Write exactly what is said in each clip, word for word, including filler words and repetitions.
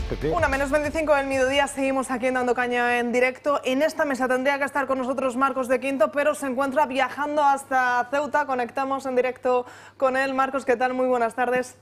Pepe. Una menos veinticinco del mediodía, seguimos aquí en Dando Caña en directo. En esta mesa tendría que estar con nosotros Marcos de Quinto, pero se encuentra viajando hasta Ceuta. Conectamos en directo con él. Marcos, ¿qué tal? Muy buenas tardes.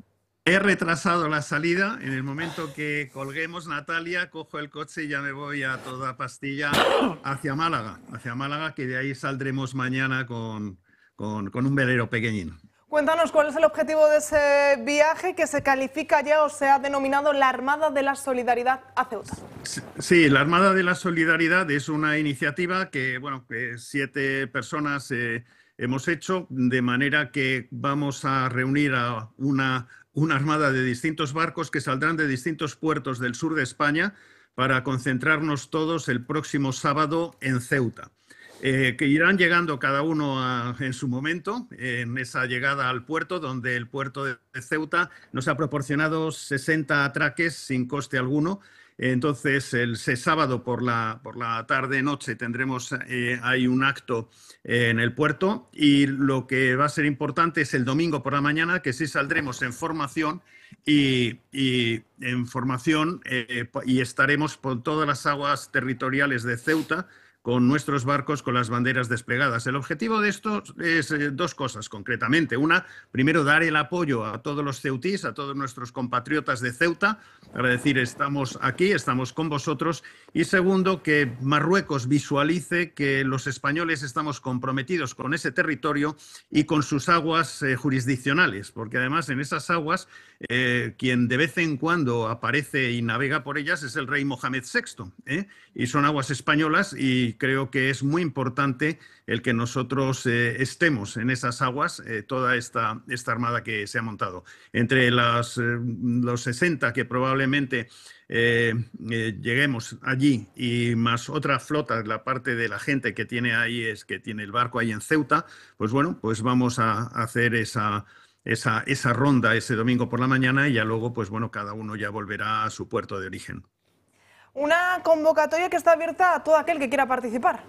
He retrasado la salida. En el momento que colguemos, Natalia, cojo el coche y ya me voy a toda pastilla hacia Málaga. Hacia Málaga, que de ahí saldremos mañana con, con, con un velero pequeñín. Cuéntanos cuál es el objetivo de ese viaje que se califica ya o se ha denominado la Armada de la Solidaridad a Ceuta. Sí, la Armada de la Solidaridad es una iniciativa que, bueno, que siete personas eh, hemos hecho, de manera que vamos a reunir a una, una armada de distintos barcos que saldrán de distintos puertos del sur de España para concentrarnos todos el próximo sábado en Ceuta. Eh, que irán llegando cada uno a, en su momento, en esa llegada al puerto, donde el puerto de Ceuta nos ha proporcionado sesenta atraques sin coste alguno. Entonces, el sábado por la, por la tarde-noche tendremos eh, ahí un acto eh, en el puerto, y lo que va a ser importante es el domingo por la mañana, que sí saldremos en formación y, y en formación eh, y estaremos por todas las aguas territoriales de Ceuta, con nuestros barcos con las banderas desplegadas. El objetivo de esto es eh, dos cosas concretamente. Una, primero, dar el apoyo a todos los ceutís, a todos nuestros compatriotas de Ceuta, para decir estamos aquí, estamos con vosotros. Y segundo, que Marruecos visualice que los españoles estamos comprometidos con ese territorio y con sus aguas eh, jurisdiccionales, porque además en esas aguas eh, quien de vez en cuando aparece y navega por ellas es el rey Mohamed sexto, ¿eh? Y son aguas españolas, y creo que es muy importante el que nosotros eh, estemos en esas aguas, eh, toda esta, esta armada que se ha montado. Entre las, eh, los sesenta que probablemente eh, eh, lleguemos allí, y más otra flota, la parte de la gente que tiene ahí, es que tiene el barco ahí en Ceuta, pues bueno, pues vamos a hacer esa, esa, esa ronda ese domingo por la mañana, y ya luego, pues bueno, cada uno ya volverá a su puerto de origen. Una convocatoria que está abierta a todo aquel que quiera participar.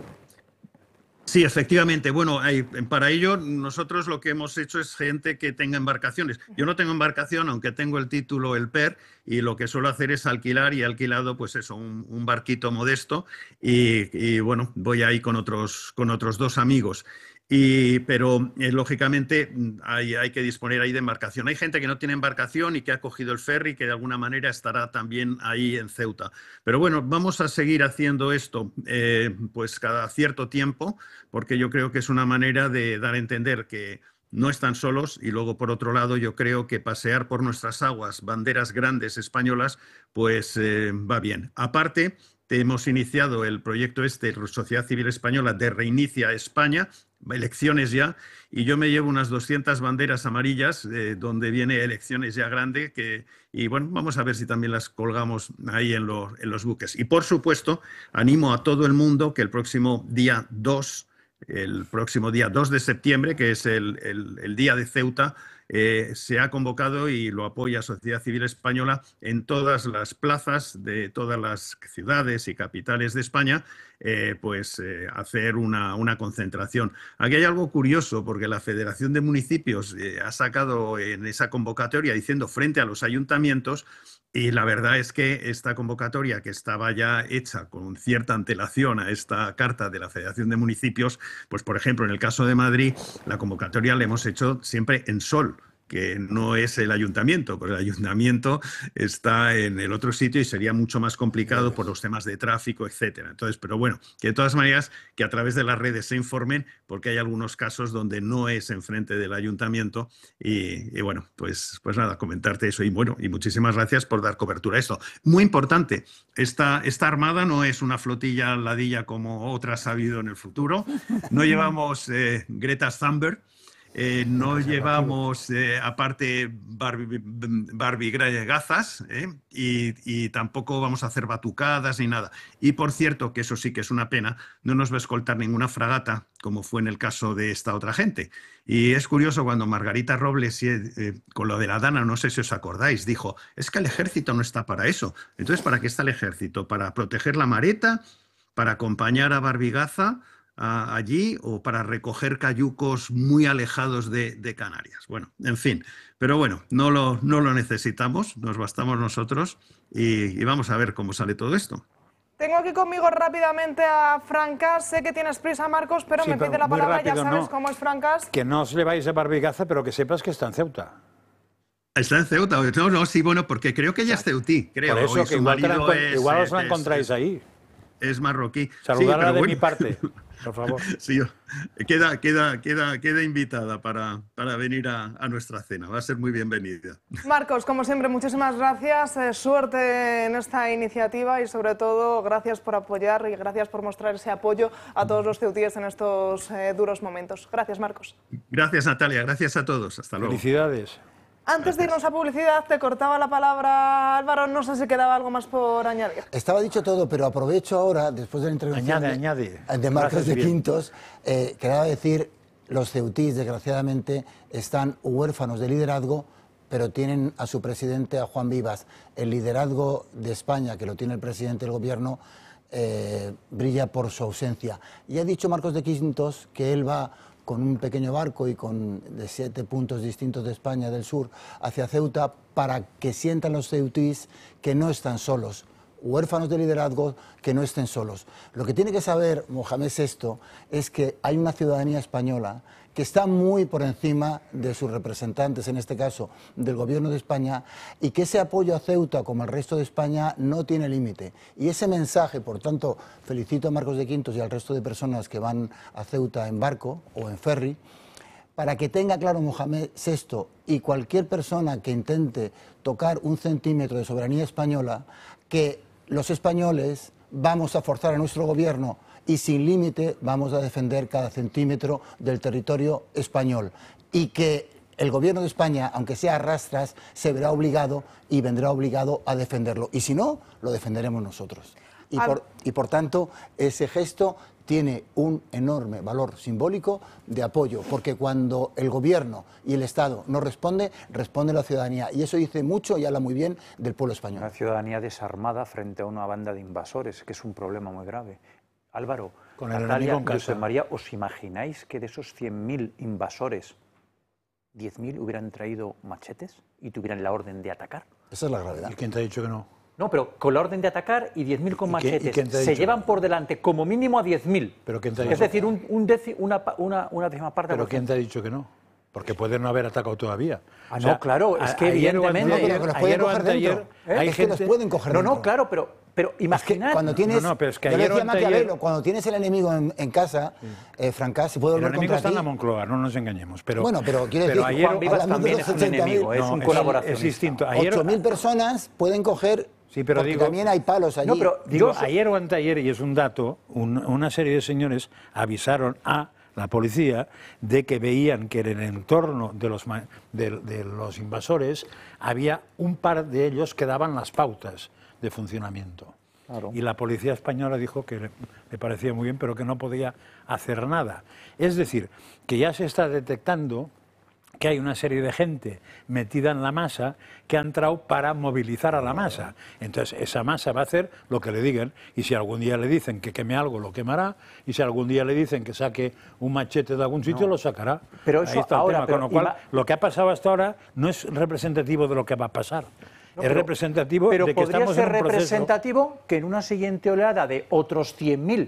Sí, efectivamente. Bueno, hay, para ello nosotros lo que hemos hecho es gente que tenga embarcaciones. Yo no tengo embarcación, aunque tengo el título, el P E R, y lo que suelo hacer es alquilar, y he alquilado pues eso, un, un barquito modesto, y, y bueno, voy ahí con otros, con otros dos amigos. Y, pero, eh, lógicamente, hay, hay que disponer ahí de embarcación. Hay gente que no tiene embarcación y que ha cogido el ferry, que de alguna manera estará también ahí en Ceuta. Pero bueno, vamos a seguir haciendo esto eh, pues cada cierto tiempo, porque yo creo que es una manera de dar a entender que no están solos. Y luego, por otro lado, yo creo que pasear por nuestras aguas banderas grandes españolas, pues eh, va bien. Aparte, hemos iniciado el proyecto este, Sociedad Civil Española, de Reinicia España, elecciones ya, y yo me llevo unas doscientas banderas amarillas, eh, donde viene elecciones ya grande, que, y bueno, vamos a ver si también las colgamos ahí en, lo, en los buques. Y por supuesto, animo a todo el mundo que el próximo día dos, el próximo día dos de septiembre, que es el, el, el día de Ceuta, Eh, se ha convocado, y lo apoya Sociedad Civil Española, en todas las plazas de todas las ciudades y capitales de España, eh, pues eh, hacer una, una concentración. Aquí hay algo curioso, porque la Federación de Municipios eh, ha sacado en esa convocatoria diciendo frente a los ayuntamientos, y la verdad es que esta convocatoria, que estaba ya hecha con cierta antelación a esta carta de la Federación de Municipios, pues por ejemplo, en el caso de Madrid, la convocatoria la hemos hecho siempre en sol, que no es el ayuntamiento, porque el ayuntamiento está en el otro sitio y sería mucho más complicado por los temas de tráfico, etcétera. Entonces, pero bueno, que de todas maneras, que a través de las redes se informen, porque hay algunos casos donde no es enfrente del ayuntamiento, y, y bueno, pues, pues nada, comentarte eso. Y bueno, y muchísimas gracias por dar cobertura a esto. Muy importante, esta, esta armada no es una flotilla ladilla como otras ha habido en el futuro. No llevamos eh, Greta Thunberg. Eh, no llevamos, eh, aparte, Barbie, Barbie gazas, ¿eh? y, y tampoco vamos a hacer batucadas ni nada. Y, por cierto, que eso sí que es una pena, no nos va a escoltar ninguna fragata, como fue en el caso de esta otra gente. Y es curioso, cuando Margarita Robles, eh, con lo de la Dana, no sé si os acordáis, dijo, es que el ejército no está para eso. Entonces, ¿para qué está el ejército? ¿Para proteger la mareta? ¿Para acompañar a Barbie Gaza a, allí o para recoger cayucos muy alejados de, de Canarias. Bueno, en fin, pero bueno, no lo, no lo necesitamos, nos bastamos nosotros y, y vamos a ver cómo sale todo esto. Tengo aquí conmigo rápidamente a Francas. Sé que tienes prisa, Marcos, pero Sí, me pero pide la muy palabra, rápido, ya sabes no. cómo es Francas. Que no os le vais a Barbigaza, pero que sepas que está en Ceuta. Está en Ceuta. No, no, sí, bueno, porque creo que ella es ceutí, creo. Por eso, y que su igual, te la marido encon- es, igual os la es- encontráis es- ahí. Es marroquí. Saludarla Sí, pero de bueno. mi parte, por favor. Sí, queda, queda, queda, queda invitada para, para venir a, a nuestra cena. Va a ser muy bienvenida. Marcos, como siempre, muchísimas gracias. Eh, suerte en esta iniciativa y, sobre todo, gracias por apoyar y gracias por mostrar ese apoyo a todos los ceutíes en estos eh, duros momentos. Gracias, Marcos. Gracias, Natalia. Gracias a todos. Hasta luego. Felicidades. Antes de irnos a publicidad, te cortaba la palabra Álvaro. No sé si quedaba algo más por añadir. Estaba dicho todo, pero aprovecho ahora, después de la intervención Añade, de, añade. de Marcos Gracias, de bien. Quintos, eh, quería decir, los ceutís, desgraciadamente, están huérfanos de liderazgo, pero tienen a su presidente, a Juan Vivas. El liderazgo de España, que lo tiene el presidente del gobierno, eh, brilla por su ausencia. Y ha dicho Marcos de Quintos que él va con un pequeño barco y con de siete puntos distintos de España del sur hacia Ceuta para que sientan los ceutís que no están solos, huérfanos de liderazgo que no estén solos. Lo que tiene que saber Mohamed sexto es que hay una ciudadanía española que está muy por encima de sus representantes, en este caso del gobierno de España, y que ese apoyo a Ceuta, como al resto de España, no tiene límite. Y ese mensaje, por tanto, felicito a Marcos de Quintos y al resto de personas que van a Ceuta en barco o en ferry, para que tenga claro Mohamed sexto y cualquier persona que intente tocar un centímetro de soberanía española, que los españoles vamos a forzar a nuestro gobierno y sin límite vamos a defender cada centímetro del territorio español. Y que el gobierno de España, aunque sea a rastras, se verá obligado y vendrá obligado a defenderlo. Y si no, lo defenderemos nosotros. Y por, y por tanto, ese gesto tiene un enorme valor simbólico de apoyo, porque cuando el gobierno y el Estado no responde, responde la ciudadanía. Y eso dice mucho y habla muy bien del pueblo español. Una ciudadanía desarmada frente a una banda de invasores, que es un problema muy grave. Álvaro, Con el Natalia, enemigo en casa. José María, ¿os imagináis que de esos cien mil invasores, diez mil hubieran traído machetes y tuvieran la orden de atacar? Esa es la gravedad. ¿Y quién te ha dicho que no? No, pero con la orden de atacar y diez mil con ¿Y qué- y machetes. quién te ha Se dicho? llevan por delante como mínimo a diez mil. ¿Pero quién te ha Es dicho? decir, un, un deci- una, pa- una, una décima parte. ¿Pero por quién ciento. te ha dicho que no? Porque pueden no haber atacado todavía. Ah, no, claro, es que ayer o evidentemente- anteayer- No, pero que los pueden ayer o coger anteayer dentro. ¿Eh? hay Es que los gente- pueden coger No, dentro. no, claro, pero, pero Es que imaginad. cuando tienes, No, no, pero es que yo le ayer o decía a anteayer- Maquiavelo, cuando tienes el enemigo en, en casa, eh, Francás, se puede El volver enemigo contra está en ti. la Moncloa, no nos engañemos. Pero, Bueno, pero quiero decir, ayer, Juan Vivas hablamos de también los es un ochenta mil, enemigo, es no, un es- colaboracionista. es distinto. Ayer, ocho mil personas pueden coger, Sí, pero porque digo- también hay palos allí. No, pero Digo, Dios- ayer o anteayer, y es un dato, un- una serie de señores avisaron a la policía de que veían que en el entorno de los, ma- de, de los invasores había un par de ellos que daban las pautas de funcionamiento. Claro. Y la policía española dijo que le, le parecía muy bien, pero que no podía hacer nada. Es decir, que ya se está detectando que hay una serie de gente metida en la masa que ha entrado para movilizar a la masa. Entonces, esa masa va a hacer lo que le digan, y si algún día le dicen que queme algo, lo quemará, y si algún día le dicen que saque un machete de algún sitio, lo sacará. Pero Ahí eso está el ahora, tema. pero Con lo cual, ima- lo que ha pasado hasta ahora no es representativo de lo que va a pasar. No, es pero- representativo pero de que podría estamos ser en un proceso... representativo que en una siguiente oleada de otros cien mil,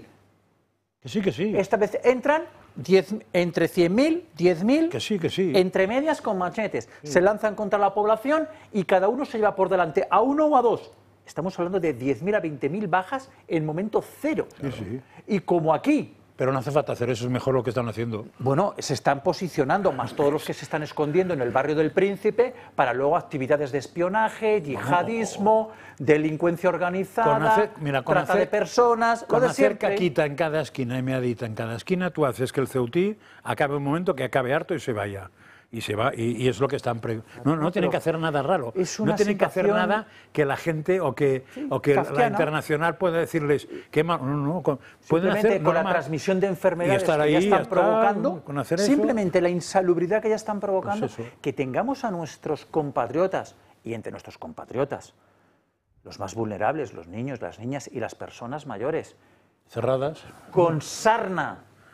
Que sí, que sí. esta vez entran diez entre cien mil, diez mil, Que sí, que sí. entre medias con machetes. Se lanzan contra la población y cada uno se lleva por delante a uno o a dos. Estamos hablando de diez mil a veinte mil bajas en momento cero. Sí, sí. Y como aquí, Pero no hace falta hacer eso, es mejor lo que están haciendo. bueno, se están posicionando, más todos los que se están escondiendo en el barrio del Príncipe, para luego actividades de espionaje, yihadismo, delincuencia organizada, Con hacer- mira, con trata hacer- de personas, lo Con de hacer siempre. caquita en cada esquina y meadita en cada esquina, tú haces que el ceutí acabe un momento que acabe harto y se vaya. Y se va, y, y es lo que están... Pre... No, no, No, tienen pero que hacer nada raro. es No una tienen que hacer situación- nada que la gente o que, o que la kafkiana. internacional pueda decirles que no, no, con- pueden Simplemente hacer con la normas transmisión de enfermedades y estar que ahí, ya están estar, provocando, con hacer eso. simplemente la insalubridad que ya están provocando, Pues eso. que tengamos a nuestros compatriotas, y entre nuestros compatriotas, los más vulnerables, los niños, las niñas y las personas mayores, cerradas. con sarna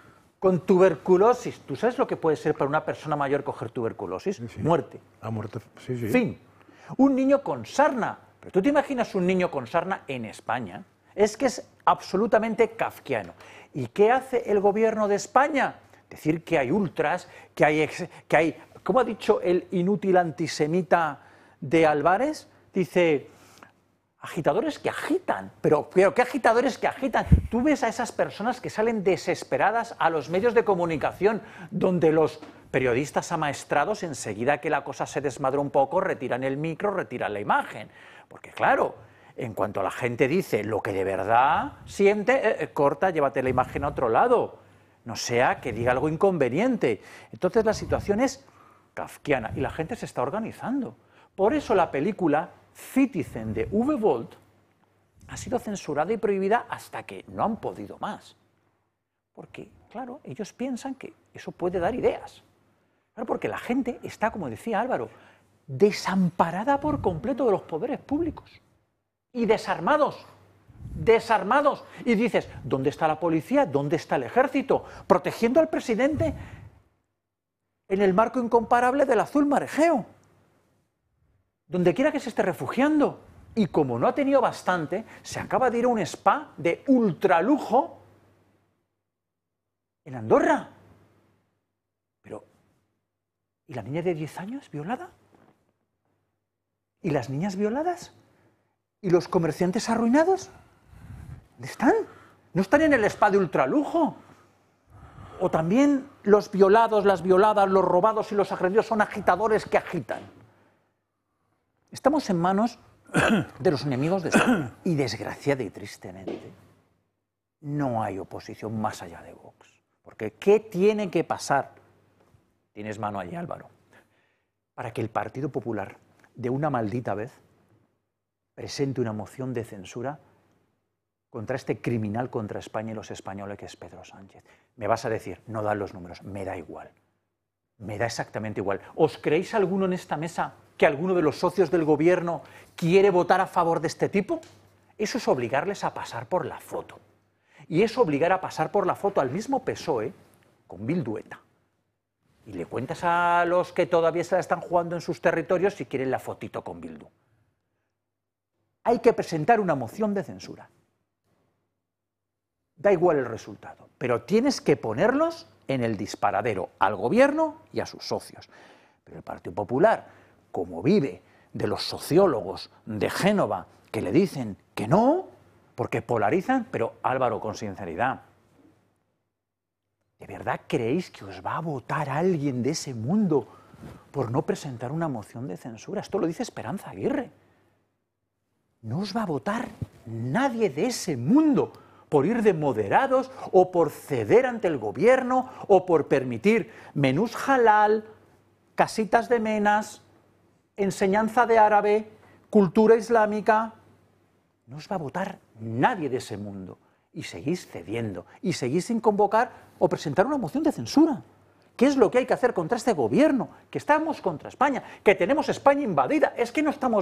con tuberculosis. ¿Tú sabes lo que puede ser para una persona mayor coger tuberculosis? Sí, sí. Muerte. Ha muerto, sí, sí. Fin. Un niño con sarna. Pero tú te imaginas un niño con sarna en España. Es que es absolutamente kafkiano. ¿Y qué hace el gobierno de España? Decir que hay ultras, que hay, ex, que hay, ¿cómo ha dicho el inútil antisemita de Álvarez? Dice, agitadores que agitan. Pero, pero ¿qué agitadores que agitan? Tú ves a esas personas que salen desesperadas a los medios de comunicación, donde los periodistas amaestrados, enseguida que la cosa se desmadra un poco, retiran el micro, retiran la imagen. Porque claro, en cuanto la gente dice lo que de verdad siente, eh, eh, corta, llévate la imagen a otro lado. No sea que diga algo inconveniente. Entonces la situación es kafkiana y la gente se está organizando. Por eso la película Citizen de Uwe Boll ha sido censurada y prohibida hasta que no han podido más. Porque, claro, ellos piensan que eso puede dar ideas. Claro, porque la gente está, como decía Álvaro, desamparada por completo de los poderes públicos. Y desarmados. Desarmados. Y dices, ¿dónde está la policía? ¿Dónde está el ejército? Protegiendo al presidente en el marco incomparable del azul marejeo. Donde quiera que se esté refugiando. Y como no ha tenido bastante, se acaba de ir a un spa de ultralujo en Andorra. Pero, ¿y la niña de diez años violada? ¿Y las niñas violadas? ¿Y los comerciantes arruinados? ¿Dónde están? ¿No están en el spa de ultralujo? ¿O también los violados, las violadas, los robados y los agredidos son agitadores que agitan? Estamos en manos de los enemigos de España. Y desgraciada y tristemente, no hay oposición más allá de Vox. Porque ¿qué tiene que pasar? Tienes mano allí, Álvaro, para que el Partido Popular, de una maldita vez, presente una moción de censura contra este criminal contra España y los españoles que es Pedro Sánchez. Me vas a decir, no dan los números, me da igual. Me da exactamente igual. ¿Os creéis alguno en esta mesa que alguno de los socios del gobierno quiere votar a favor de este tipo? Eso es obligarles a pasar por la foto. Y es obligar a pasar por la foto al mismo P S O E con Bildu ETA. Y le cuentas a los que todavía se la están jugando en sus territorios si quieren la fotito con Bildu. Hay que presentar una moción de censura. Da igual el resultado, pero tienes que ponerlos en el disparadero al gobierno y a sus socios. Pero el Partido Popular, como vive de los sociólogos de Génova que le dicen que no, porque polarizan, pero Álvaro, con sinceridad, ¿de verdad creéis que os va a votar alguien de ese mundo por no presentar una moción de censura? Esto lo dice Esperanza Aguirre. No os va a votar nadie de ese mundo por ir de moderados o por ceder ante el gobierno o por permitir menús halal, casitas de menas, enseñanza de árabe, cultura islámica. No os va a votar nadie de ese mundo. Y seguís cediendo, y seguís sin convocar o presentar una moción de censura. ¿Qué es lo que hay que hacer contra este gobierno? Que estamos contra España, que tenemos España invadida. Es que no estamos